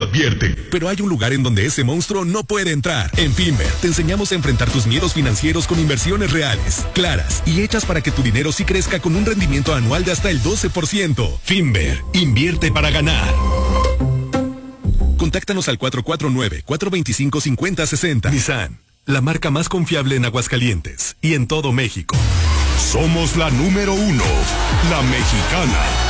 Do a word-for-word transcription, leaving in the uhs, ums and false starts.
advierte. Pero hay un lugar en donde ese monstruo no puede entrar. En Finver, te enseñamos a enfrentar tus miedos financieros con inversiones reales, claras y hechas para que tu dinero sí crezca con un rendimiento anual de hasta el doce por ciento. Finver, invierte para ganar. Contáctanos al cuatro cuatro nueve, cuatro dos cinco, cinco cero seis cero. Nissan, la marca más confiable en Aguascalientes y en todo México. Somos la número uno, la mexicana.